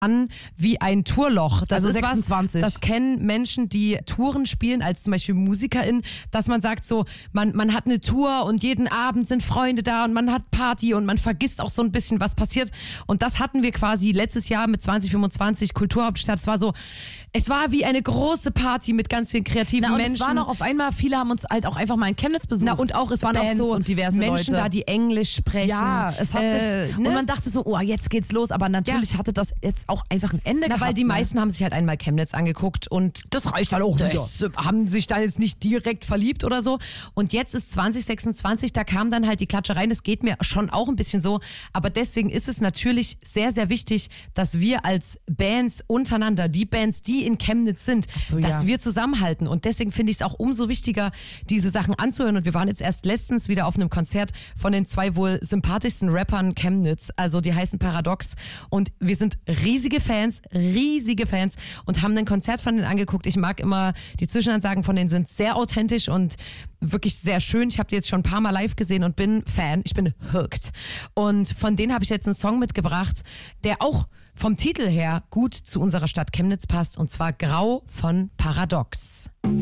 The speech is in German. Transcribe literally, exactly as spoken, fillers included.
an wie ein Tourloch. Das Also ist sechsundzwanzig. Was, das kennen Menschen, die Touren spielen, als zum Beispiel MusikerInnen, dass man sagt so, man, man hat eine Tour und jeden Abend sind Freunde da und man hat Party und man vergisst auch so ein bisschen, was passiert. Und das hatten wir quasi letztes Jahr mit zwanzig fünfundzwanzig Kulturhauptstadt. Es war so, es war wie eine große Party mit ganz vielen kreativen Na, und Menschen. es war noch auf einmal, viele haben uns halt auch einfach mal in Chemnitz besucht. Na, und auch, es waren Bands auch so und diverse Menschen Leute. da, die Englisch sprechen. Ja, es hat äh, sich, ne? und man dachte so, oh, jetzt geht's los, aber natürlich ja. hatte das jetzt auch einfach ein Ende Na, gehabt. weil die ne? meisten haben sich halt einmal Chemnitz angeguckt und das reicht dann auch das haben sich da jetzt nicht direkt verliebt oder so. Und jetzt ist zwanzig sechsundzwanzig, da kam dann halt die Klatschereien. Das geht mir schon auch ein bisschen so. Aber deswegen ist es natürlich sehr, sehr wichtig, dass wir als Bands untereinander, die Bands, die in Chemnitz sind, so, dass ja. wir zusammenhalten. Und deswegen finde ich es auch umso wichtiger, diese Sachen anzuhören. Und wir waren jetzt erst letztens wieder auf einem Konzert von den zwei wohl sympathischsten Rappern Chemnitz. Also die heißen Paradox. Und wir sind riesige Fans, riesige Fans und haben ein Konzert von denen angeguckt. Ich mag immer, die Zwischenansagen von denen sind sehr authentisch und wirklich sehr schön. Ich habe die jetzt schon ein paar Mal live gesehen und bin Fan. Ich bin hooked. Und von denen habe ich jetzt einen Song mitgebracht, der auch vom Titel her gut zu unserer Stadt Chemnitz passt, und zwar Grau von Paradox.